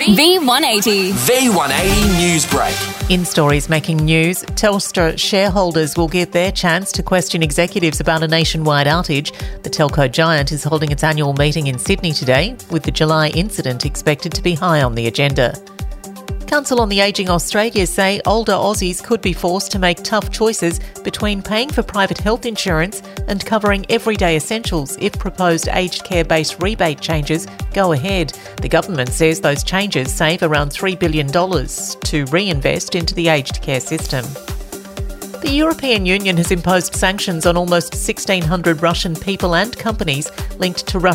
V180. V180 News Break. In stories making news, Telstra shareholders will get their chance to question executives about a nationwide outage. The telco giant is holding its annual meeting in Sydney today, with the July incident expected to be high on the agenda. Council on the Ageing Australia say older Aussies could be forced to make tough choices between paying for private health insurance and covering everyday essentials if proposed aged care-based rebate changes go ahead. The government says those changes save around $3 billion to reinvest into the aged care system. The European Union has imposed sanctions on almost 1,600 Russian people and companies linked to Russia's